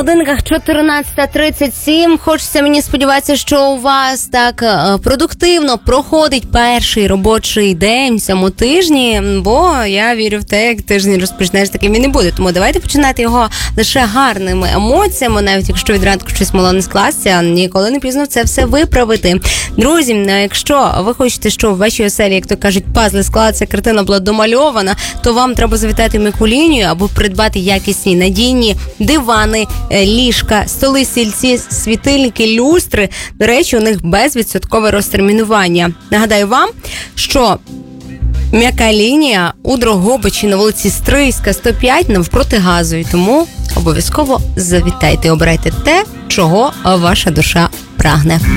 годинках 14:37. Хочеться мені сподіватися, що у вас так продуктивно проходить перший робочий день в цьому тижні, бо я вірю в те, як тиждень розпочнеш, таким і не буде. Тому давайте починати його лише гарними емоціями, навіть якщо від ранку щось мало не скласться, ніколи не пізно це все виправити. Друзі, якщо ви хочете, що в вашій оселі, як то кажуть, пазли склалися, картина була домальована, то вам треба завітати в м'яку лінію або придбати якісні, надійні дивани, ліжка, столи, стільці, світильники, люстри. До речі, у них 100% розтермінування. Нагадаю вам, що м'яка лінія у Дрогобичі на вулиці Стрийська, 105, навпроти Газової. Тому обов'язково завітайте, обирайте те, чого ваша душа прагне.